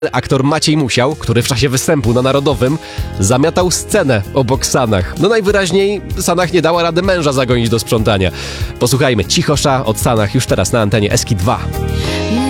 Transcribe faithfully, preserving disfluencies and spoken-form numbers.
Aktor Maciej Musiał, który w czasie występu na Narodowym zamiatał scenę obok Sanach. No najwyraźniej Sanach nie dała rady męża zagonić do sprzątania. Posłuchajmy Cichosza od Sanach już teraz na antenie Eski dwa.